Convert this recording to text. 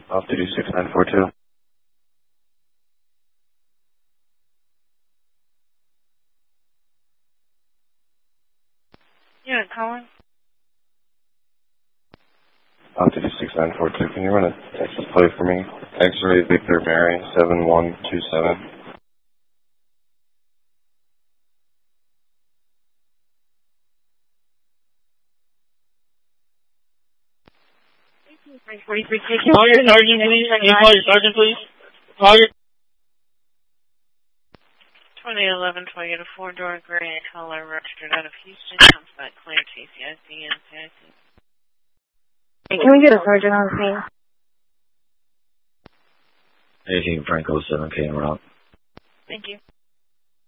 Off duty 6942. Yeah, calling. Off duty 6942. Can you run a Texas play for me? X-ray Victor Mary 7127. 43 KQ. Target, Sergeant, please. Can you call your Sergeant, please? Target. 2011 Toyota 4-door gray color, registered out of Houston. Comes back clear, TCIC and CIC. Can we get a sergeant on the scene? 18 Franco 7K en route. Thank you.